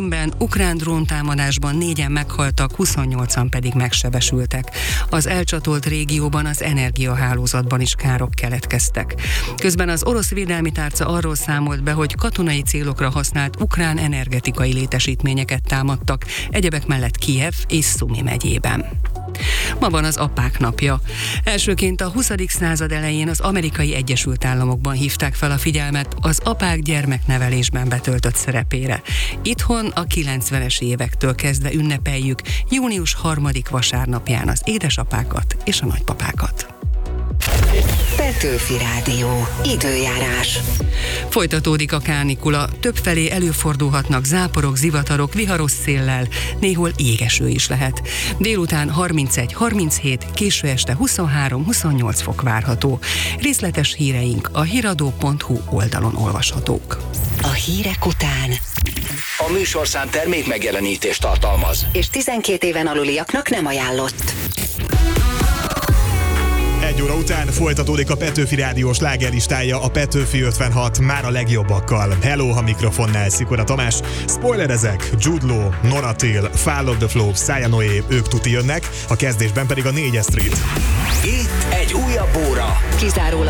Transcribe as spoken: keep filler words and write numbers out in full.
Ben ukrán dróntámadásban négyen meghaltak, huszonnyolcan pedig megsebesültek. Az elcsatolt régióban az energiahálózatban is károk keletkeztek. Közben az orosz védelmi tárca arról számolt be, hogy katonai célokra használt ukrán energetikai létesítményeket támadtak, egyebek mellett Kijev és Szumi megyében. Ma van az apák napja. Elsőként a huszadik század elején az Amerikai Egyesült Államokban hívták fel a figyelmet az apák gyermeknevelésben betöltött szerepére. Itthon a kilencvenes évektől kezdve ünnepeljük június harmadik vasárnapján az édesapákat és a nagypapákat. Petőfi Rádió. Időjárás. Folytatódik a kánikula, többfelé előfordulhatnak záporok, zivatarok, viharos széllel, néhol jégeső is lehet. Délután harmincegy harminchét, késő este huszonhárom huszonnyolc fok várható. Részletes híreink a híradó pont hu oldalon olvashatók. A hírek után A műsorszám termék megjelenítést tartalmaz, és tizenkét éven aluliaknak nem ajánlott. Egy óra után folytatódik a Petőfi Rádió slágerlistája, a Petőfi ötvenhat már a legjobbakkal. Hello, ha mikrofonnál Szikora Tamás. Spoilerezek, Jude Law, Nora Till, Follow the Flow, Szája Noé, ők tuti jönnek, a kezdésben pedig a négyes Street. itt egy újabb óra. Kizárólag